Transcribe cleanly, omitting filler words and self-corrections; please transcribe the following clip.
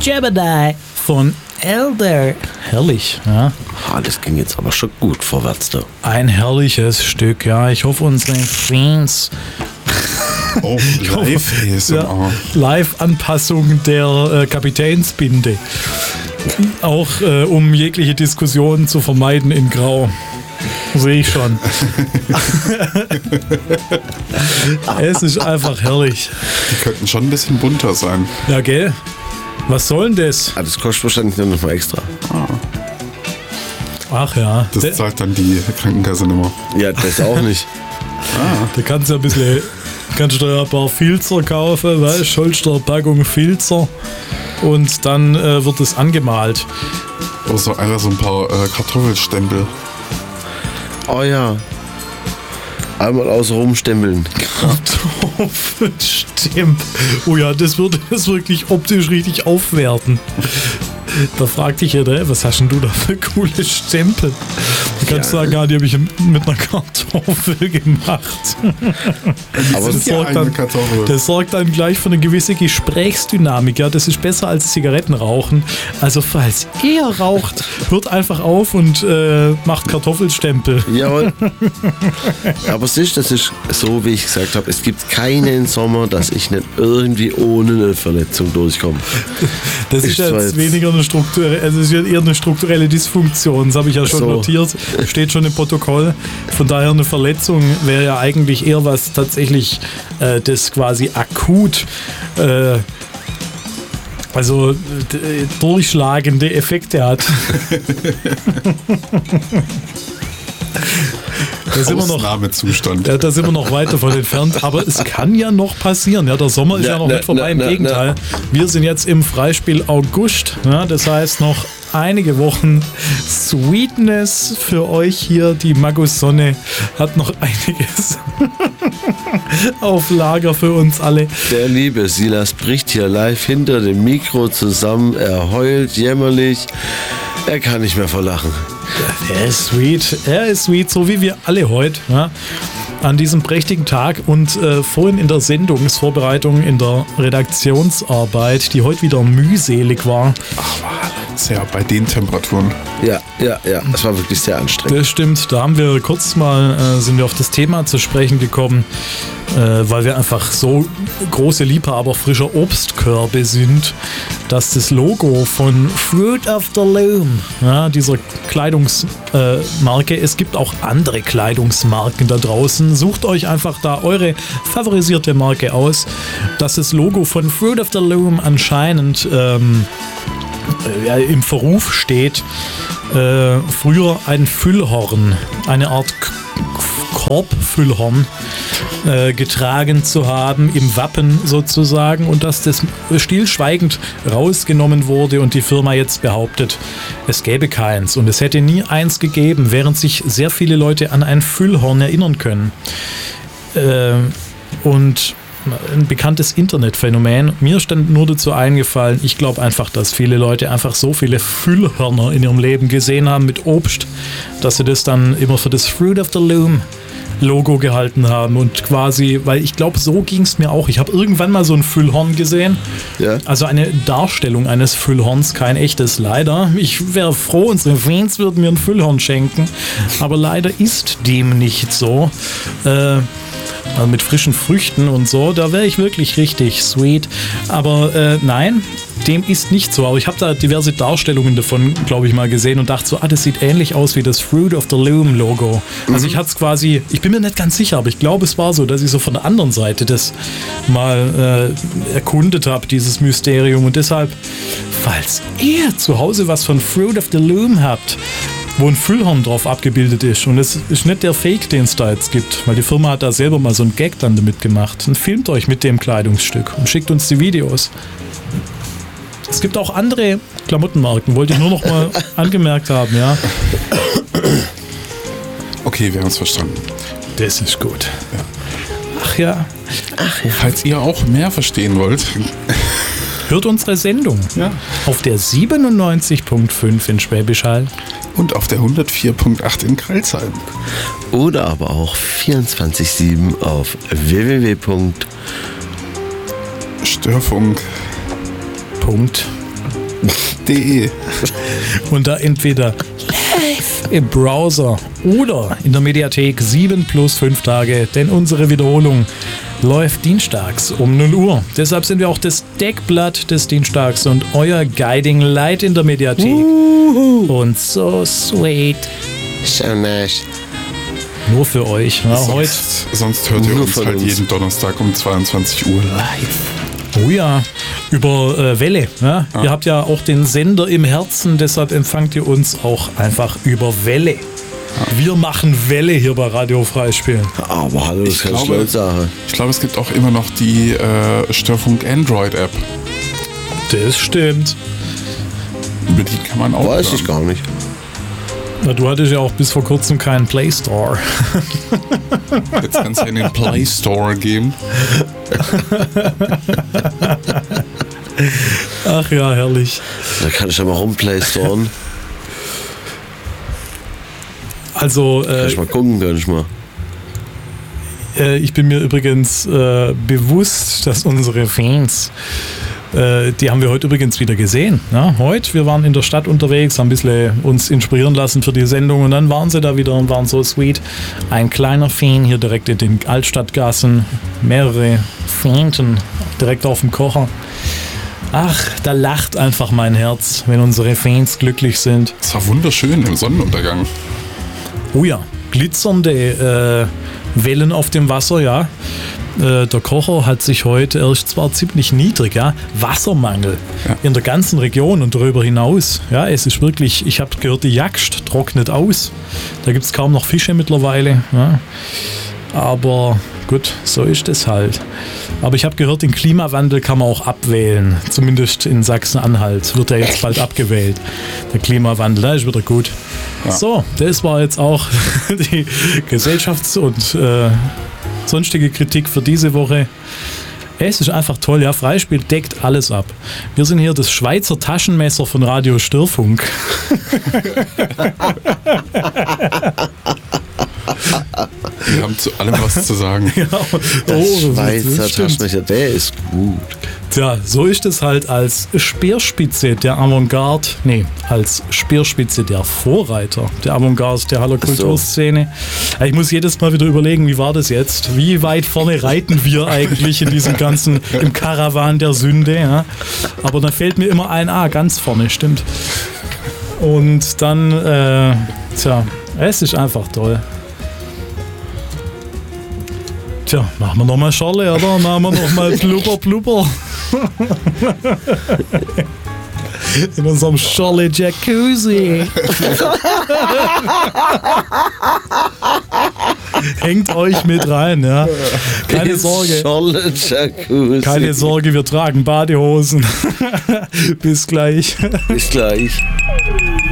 Gemini von Elder. Herrlich, ja. Das ging jetzt aber schon gut vorwärts da. Ein herrliches Stück, ja. Ich hoffe, unsere Fans... Oh, Live-ASMR. Live-Anpassung der Kapitänsbinde. Auch um jegliche Diskussionen zu vermeiden in Grau. Sehe ich schon. Es ist einfach herrlich. Die könnten schon ein bisschen bunter sein. Ja, gell? Was soll denn das? Das kostet wahrscheinlich nur noch mal extra. Ach ja. Das zahlt dann die Krankenkasse nicht mehr. Ja, das auch nicht. Da kannst du kannst du ein paar Filzer kaufen, weißt du, holst dir eine Packung Filzer und dann wird es angemalt. Oder so ein paar Kartoffelstempel. Oh ja. Einmal außen rumstempeln. Kartoffelstempel. Oh ja, das würde das wirklich optisch richtig aufwerten. Da fragt dich ja, was hast denn du da für coole Stempel? Du kannst sagen, die habe ich mit einer Kartoffel gemacht. Aber das sorgt dann gleich für eine gewisse Gesprächsdynamik. Ja, das ist besser als Zigarettenrauchen. Also falls ihr raucht, hört einfach auf und macht Kartoffelstempel. Jawohl. Aber das ist so, wie ich gesagt habe, es gibt keinen Sommer, dass ich nicht irgendwie ohne eine Verletzung durchkomme. Das ist jetzt weniger eine eher eine strukturelle Dysfunktion. Das habe ich ja schon notiert. Steht schon im Protokoll. Von daher eine Verletzung wäre ja eigentlich eher was tatsächlich das quasi akut durchschlagende Effekte hat. Ausnahmezustand. Da sind wir noch weit davon entfernt, aber es kann ja noch passieren. Ja, der Sommer ist ja noch nicht vorbei, im Gegenteil. Wir sind jetzt im Freispiel August, ja, das heißt noch einige Wochen Sweetness für euch hier. Die Magus Sonne hat noch einiges auf Lager für uns alle. Der liebe Silas bricht hier live hinter dem Mikro zusammen. Er heult jämmerlich. Er kann nicht mehr vor Lachen. Er ist sweet, so wie wir alle heute. Ja, an diesem prächtigen Tag und vorhin in der Sendungsvorbereitung, in der Redaktionsarbeit, die heute wieder mühselig war. Ja, bei den Temperaturen. Ja, das war wirklich sehr anstrengend. Das stimmt, da haben wir kurz mal, sind wir auf das Thema zu sprechen gekommen, weil wir einfach so große Liebhaber frischer Obstkörbe sind, dass das Logo von Fruit of the Loom, ja, dieser Kleidungsmarke, es gibt auch andere Kleidungsmarken da draußen, sucht euch einfach da eure favorisierte Marke aus, dass das Logo von Fruit of the Loom anscheinend im Verruf steht, früher ein Füllhorn, eine Art Korbfüllhorn getragen zu haben, im Wappen sozusagen, und dass das stillschweigend rausgenommen wurde und die Firma jetzt behauptet, es gäbe keins und es hätte nie eins gegeben, während sich sehr viele Leute an ein Füllhorn erinnern können. Und ein bekanntes Internetphänomen. Mir ist dann nur dazu eingefallen, ich glaube einfach, dass viele Leute einfach so viele Füllhörner in ihrem Leben gesehen haben mit Obst, dass sie das dann immer für das Fruit of the Loom Logo gehalten haben und quasi, weil ich glaube, so ging es mir auch. Ich habe irgendwann mal so ein Füllhorn gesehen. Ja. Also eine Darstellung eines Füllhorns, kein echtes, leider. Ich wäre froh, unsere Fans würden mir ein Füllhorn schenken, aber leider ist dem nicht so. Also mit frischen Früchten und so, da wäre ich wirklich richtig sweet. Aber nein, dem ist nicht so. Aber ich habe da diverse Darstellungen davon, glaube ich, mal gesehen und dachte so, das sieht ähnlich aus wie das Fruit of the Loom Logo. Also ich hatte es quasi, ich bin mir nicht ganz sicher, aber ich glaube, es war so, dass ich so von der anderen Seite das mal erkundet habe, dieses Mysterium. Und deshalb, falls ihr zu Hause was von Fruit of the Loom habt, wo ein Füllhorn drauf abgebildet ist. Und es ist nicht der Fake, den es da jetzt gibt, weil die Firma hat da selber mal so einen Gag dann damit gemacht. Und filmt euch mit dem Kleidungsstück und schickt uns die Videos. Es gibt auch andere Klamottenmarken, wollte ich nur noch mal angemerkt haben, ja. Okay, wir haben es verstanden. Das ist gut. Ja. Ach ja. Falls ihr auch mehr verstehen wollt, hört unsere Sendung auf der 97.5 in Schwäbisch Hall. Und auf der 104.8 in Crailsheim. Oder aber auch 24/7 auf www.störfunk.de De. Und da entweder live im Browser oder in der Mediathek 7 plus 5 Tage, denn unsere Wiederholung läuft dienstags um 0 Uhr. Deshalb sind wir auch das Deckblatt des Dienstags und euer Guiding Light in der Mediathek. Und so sweet. So nice. Nur für euch. Ja, heute. Sonst hört ihr Nur uns von halt uns. jeden Donnerstag um 22 Uhr live. Oh ja, über Welle. Ja? Ihr habt ja auch den Sender im Herzen, deshalb empfangt ihr uns auch einfach über Welle. Wir machen Welle hier bei Radio Freispielen. Aber hallo, das Ich ist keine glaube- Schnellsache. Ich glaube, es gibt auch immer noch die Störfunk Android-App. Das stimmt. Über die kann man auch Weiß hören. ich gar nicht. Na, du hattest ja auch bis vor kurzem keinen Play Store. Jetzt kannst du in den Play Store gehen. Ach ja, herrlich. Da kann ich ja mal rumplaystore. Also, Kann ich mal gucken, kann ich mal. ich bin mir übrigens bewusst, dass unsere Fans, die haben wir heute übrigens wieder gesehen. Ja, heute, wir waren in der Stadt unterwegs, haben ein bisschen uns inspirieren lassen für die Sendung und dann waren sie da wieder und waren so sweet. Ein kleiner Fan hier direkt in den Altstadtgassen, mehrere Fähnchen direkt auf dem Kocher. Ach, da lacht einfach mein Herz, wenn unsere Fans glücklich sind. Es war wunderschön im Sonnenuntergang. Oh ja, glitzernde Wellen auf dem Wasser, ja. Der Kocher hat sich heute, er ist zwar ziemlich niedrig, ja, Wassermangel in der ganzen Region und darüber hinaus. Ja, es ist wirklich, ich habe gehört, die Jagst trocknet aus. Da gibt es kaum noch Fische mittlerweile. Ja. Aber gut, so ist es halt. Aber ich habe gehört, den Klimawandel kann man auch abwählen. Zumindest in Sachsen-Anhalt wird er jetzt bald abgewählt. Der Klimawandel, da ist wieder gut. Ja. So, das war jetzt auch die Gesellschafts- und sonstige Kritik für diese Woche. Es ist einfach toll, ja, Freispiel deckt alles ab. Wir sind hier das Schweizer Taschenmesser von Radio Störfunk. Wir haben zu allem was zu sagen. Ja, Schweizer das stimmt. Taschenmesser, der ist gut. Tja, so ist es halt als Speerspitze der Avantgarde, als Speerspitze der Vorreiter der Avantgarde, der Haller Kulturszene. Ja, ich muss jedes Mal wieder überlegen, wie war das jetzt? Wie weit vorne reiten wir eigentlich in diesem ganzen, im Karawan der Sünde? Ja? Aber dann fällt mir immer ein, ganz vorne, stimmt. Und dann, es ist einfach toll. Tja, machen wir nochmal Schorle, oder? Machen wir nochmal Blubber. In unserem Schorle Jacuzzi. Hängt euch mit rein, ja. Keine Sorge. Scholle Jacuzzi. Keine Sorge, wir tragen Badehosen. Bis gleich. Bis gleich.